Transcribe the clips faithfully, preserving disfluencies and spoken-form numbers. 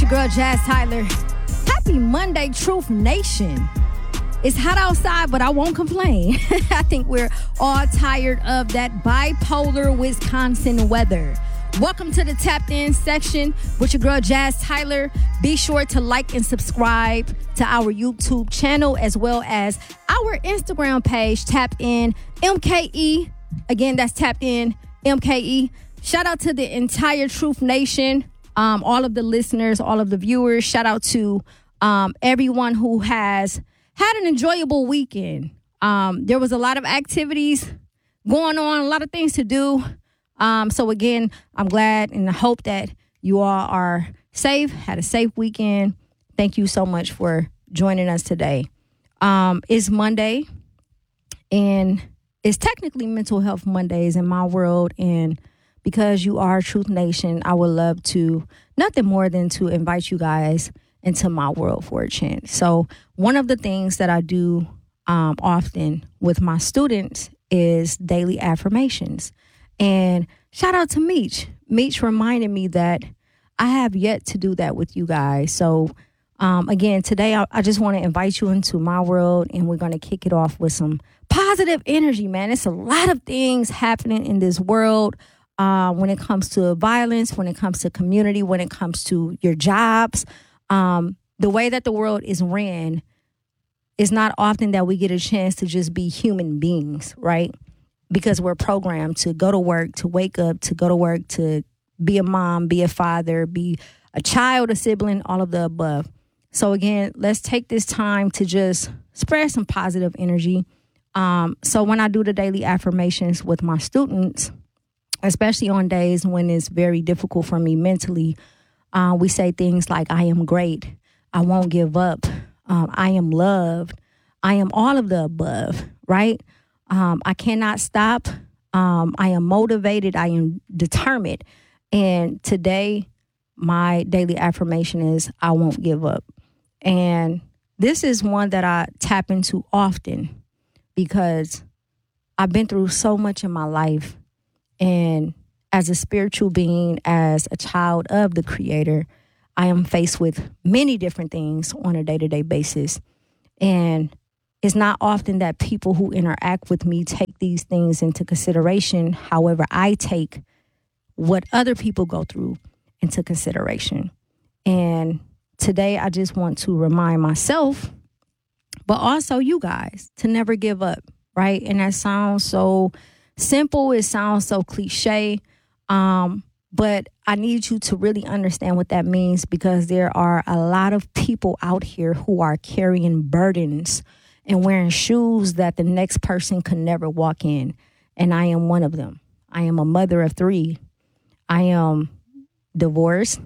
your girl, Jazz Tyler. Happy Monday, Truth Nation. It's hot outside, but I won't complain. I think we're all tired of that bipolar Wisconsin weather. Welcome to the Tapped In section with your girl, Jazz Tyler. Be sure to like and subscribe to our YouTube channel as well as our Instagram page, Tapped In M K E. Again, that's Tapped In M K E. Shout out to the entire Truth Nation, um, all of the listeners, all of the viewers. Shout out to um, everyone who has had an enjoyable weekend. Um, there was a lot of activities going on, a lot of things to do. Um, so again, I'm glad and I hope that you all are safe, had a safe weekend. Thank you so much for joining us today. Um, it's Monday, and it's technically Mental Health Mondays in my world. And because you are Truth Nation, I would love to, nothing more than to invite you guys into my world for a chance. So one of the things that I do um, often with my students is daily affirmations. And shout out to Meech. Meech reminded me that I have yet to do that with you guys. So, um, again, today I, I just want to invite you into my world, and we're going to kick it off with some positive energy, man. It's a lot of things happening in this world uh, when it comes to violence, when it comes to community, when it comes to your jobs. Um, the way that the world is ran, it's not often that we get a chance to just be human beings, right? Because we're programmed to go to work, to wake up, to go to work, to be a mom, be a father, be a child, a sibling, all of the above. So again, let's take this time to just spread some positive energy. Um, so when I do the daily affirmations with my students, especially on days when it's very difficult for me mentally, uh, we say things like, I am great, I won't give up, um, I am loved, I am all of the above, right? Um, I cannot stop. Um, I am motivated. I am determined. And today, my daily affirmation is, I won't give up. And this is one that I tap into often because I've been through so much in my life. And as a spiritual being, as a child of the Creator, I am faced with many different things on a day-to-day basis. And it's not often that people who interact with me take these things into consideration. However, I take what other people go through into consideration. And today I just want to remind myself, but also you guys, to never give up, right? And that sounds so simple. It sounds so cliche. Um, but I need you to really understand what that means, because there are a lot of people out here who are carrying burdens and wearing shoes that the next person could never walk in. And I am one of them. I am a mother of three. I am divorced.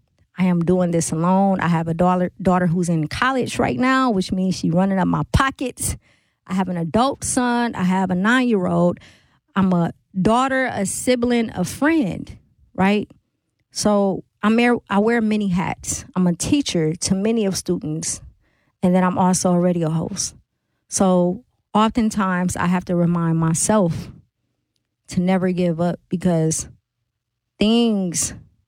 I am doing this alone. I have a daughter, daughter who's in college right now, which means she's running up my pockets. I have an adult son. I have a nine-year-old. I'm a daughter, a sibling, a friend, right? So I'm there, I wear many hats. I'm a teacher to many of students, and then I'm also a radio host. So oftentimes I have to remind myself to never give up, because things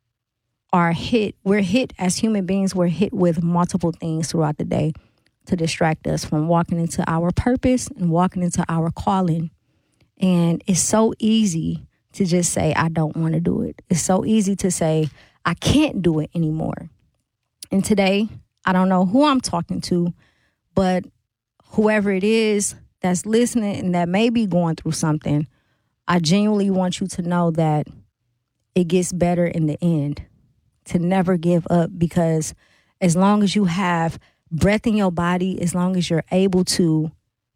are hit. We're hit as human beings. We're hit with multiple things throughout the day to distract us from walking into our purpose and walking into our calling. And it's so easy to just say, I don't want to do it. It's so easy to say, I can't do it anymore. And today, I don't know who I'm talking to, but whoever it is that's listening and that may be going through something, I genuinely want you to know that it gets better in the end. To never give up, because as long as you have breath in your body, as long as you're able to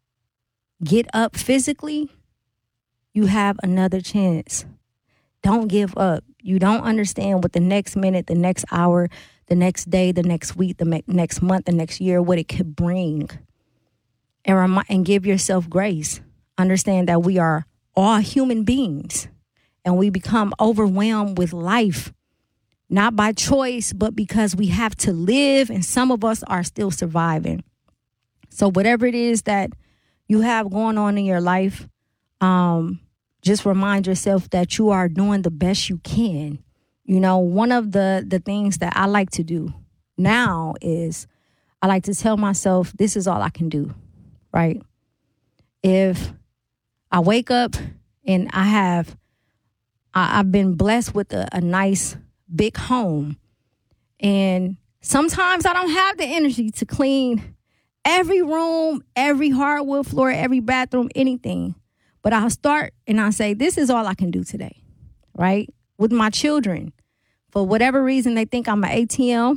get up physically, you have another chance. Don't give up. You don't understand what the next minute, the next hour, the next day, the next week, the me- next month, the next year, what it could bring. And, remi- and give yourself grace. Understand that we are all human beings, and we become overwhelmed with life, not by choice, but because we have to live, and some of us are still surviving. So whatever it is that you have going on in your life, um, just remind yourself that you are doing the best you can. You know, one of the, the things that I like to do now is I like to tell myself, this is all I can do, right? If I wake up and I have, I, I've been blessed with a, a nice big home, and sometimes I don't have the energy to clean every room, every hardwood floor, every bathroom, anything. But I'll start and I'll say, this is all I can do today, right? With my children. For whatever reason, they think I'm an A T M.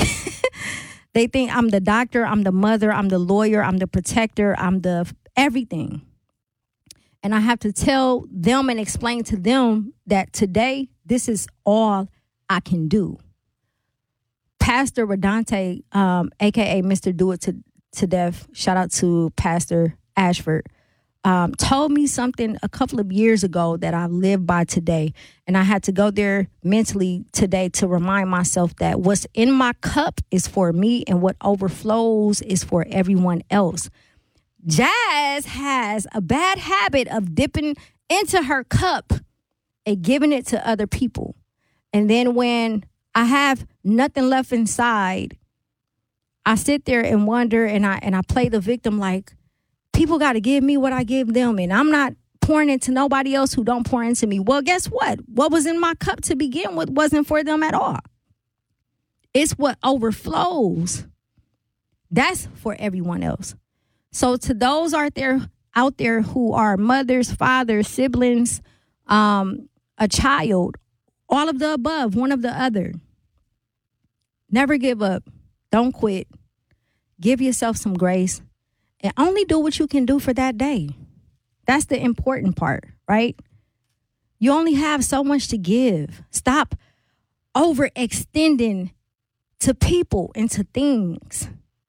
They think I'm the doctor, I'm the mother, I'm the lawyer, I'm the protector, I'm the everything. And I have to tell them and explain to them that today, this is all I can do. Pastor Radante, um, a k a. Mister Do It to, to Death, shout out to Pastor Ashford, um, told me something a couple of years ago that I live by today. And I had to go there mentally today to remind myself that what's in my cup is for me and what overflows is for everyone else. Jazz has a bad habit of dipping into her cup and giving it to other people. And then when I have nothing left inside, I sit there and wonder, and I and I play the victim like, people got to give me what I give them, and I'm not pouring into nobody else who don't pour into me. Well, guess what? What was in my cup to begin with wasn't for them at all. It's what overflows. That's for everyone else. So to those out there out there who are mothers, fathers, siblings, um, a child, all of the above, one of the other, never give up. Don't quit. Give yourself some grace and only do what you can do for that day. That's the important part, right? You only have so much to give. Stop overextending to people and to things.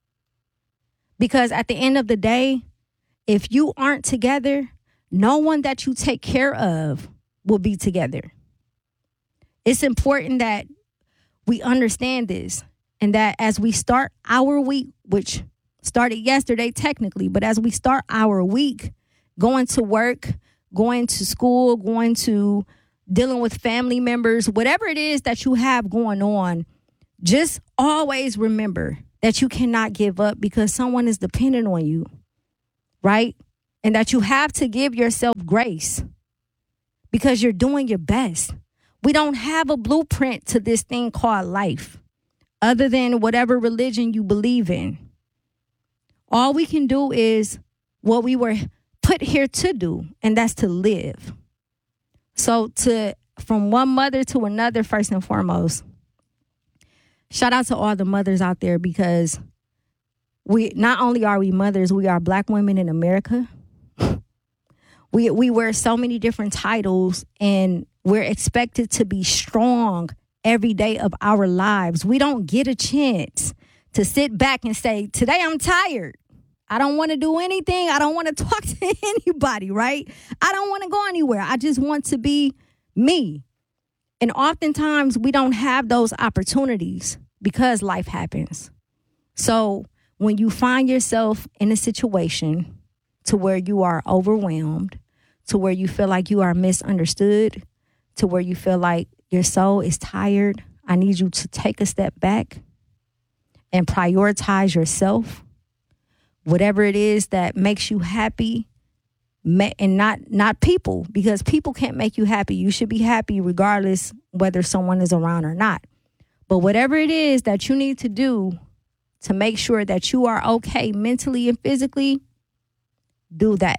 Because at the end of the day, if you aren't together, no one that you take care of will be together. It's important that we understand this, and that as we start our week, which started yesterday technically, but as we start our week, going to work, going to school, going to dealing with family members, whatever it is that you have going on, just always remember that you cannot give up because someone is dependent on you, right? And that you have to give yourself grace because you're doing your best. We don't have a blueprint to this thing called life other than whatever religion you believe in. All we can do is what we were put here to do, and that's to live. So to from one mother to another, first and foremost, shout out to all the mothers out there, because we not only are we mothers, we are Black women in America. we we wear so many different titles, and we're expected to be strong every day of our lives. We don't get a chance to sit back and say, today I'm tired. I don't want to do anything. I don't want to talk to anybody, right? I don't want to go anywhere. I just want to be me. And oftentimes we don't have those opportunities because life happens. So when you find yourself in a situation to where you are overwhelmed, to where you feel like you are misunderstood, to where you feel like your soul is tired, I need you to take a step back and prioritize yourself. Whatever it is that makes you happy, and not not people, because people can't make you happy. You should be happy regardless whether someone is around or not. But whatever it is that you need to do to make sure that you are okay mentally and physically, do that.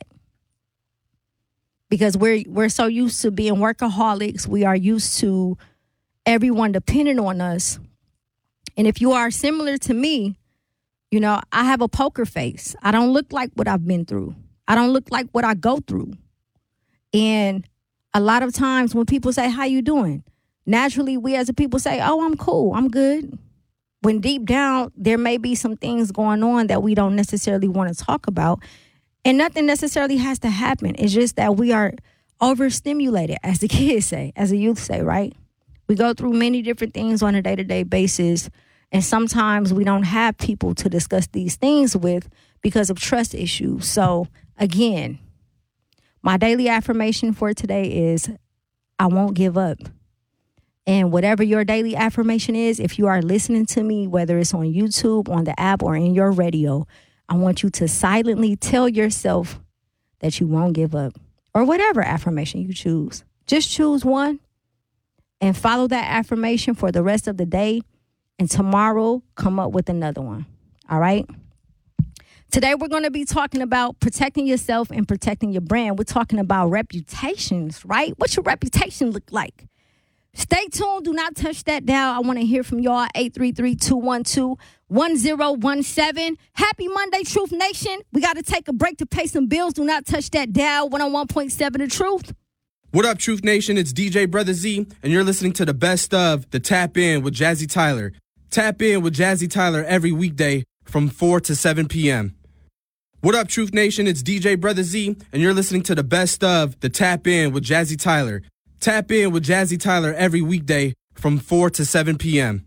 Because we're we're so used to being workaholics. We are used to everyone depending on us. And if you are similar to me, you know, I have a poker face. I don't look like what I've been through. I don't look like what I go through. And a lot of times when people say, how you doing? Naturally, we as a people say, oh, I'm cool. I'm good. When deep down, there may be some things going on that we don't necessarily want to talk about. And nothing necessarily has to happen. It's just that we are overstimulated, as the kids say, as the youth say, right? We go through many different things on a day-to-day basis. And sometimes we don't have people to discuss these things with because of trust issues. So again, my daily affirmation for today is I won't give up. And whatever your daily affirmation is, if you are listening to me, whether it's on YouTube, on the app, or in your radio, I want you to silently tell yourself that you won't give up, or whatever affirmation you choose. Just choose one and follow that affirmation for the rest of the day. And tomorrow, come up with another one. All right? Today, we're going to be talking about protecting yourself and protecting your brand. We're talking about reputations, right? What's your reputation look like? Stay tuned. Do not touch that dial. I want to hear from y'all. eight three three, two one two, one zero one seven. Happy Monday, Truth Nation. We got to take a break to pay some bills. Do not touch that dial. one oh one point seven The Truth. What up, Truth Nation? It's D J Brother Z, and you're listening to the best of the Tap In with Jazzy Tyler. Tap In with Jazzy Tyler every weekday from four to seven p.m. What up, Truth Nation? It's D J Brother Z, and you're listening to the best of the Tap In with Jazzy Tyler. Tap In with Jazzy Tyler every weekday from four to seven p.m.